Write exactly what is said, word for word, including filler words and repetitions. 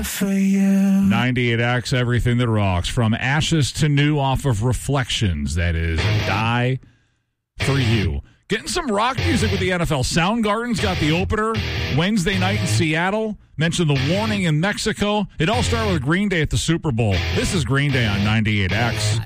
for you. ninety-eight X, everything that rocks. From Ashes to New off of Reflections. That is Die for You. Getting some rock music with the N F L. Soundgarden's got the opener Wednesday night in Seattle. Mentioned the Warning in Mexico. It all started with Green Day at the Super Bowl. This is Green Day on ninety-eight X.